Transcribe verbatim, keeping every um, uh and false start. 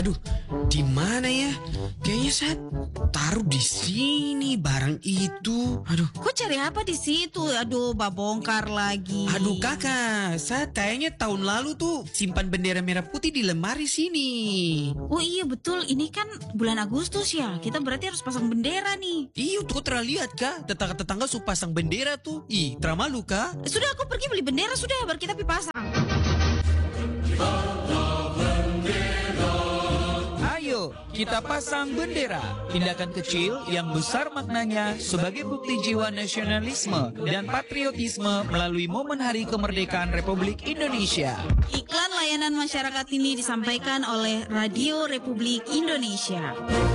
Aduh, di mana ya? Kayaknya saya taruh di sini barang itu. Aduh. Kok cari apa di situ? Aduh, babongkar lagi. Aduh kakak, saya kayaknya tahun lalu tuh simpan bendera merah putih di lemari sini. Oh iya betul, ini kan bulan Agustus ya. Kita berarti harus pasang bendera nih. Iya, kau terlihat kah? Tetangga-tetangga su pasang bendera tuh. Ih, termalu kah? Sudah, aku pergi beli bendera sudah, baru kita pi pasang. Ayo, kita pasang bendera. Tindakan kecil yang besar maknanya sebagai bukti jiwa nasionalisme dan patriotisme melalui momen Hari Kemerdekaan Republik Indonesia. Iklan layanan masyarakat ini disampaikan oleh Radio Republik Indonesia.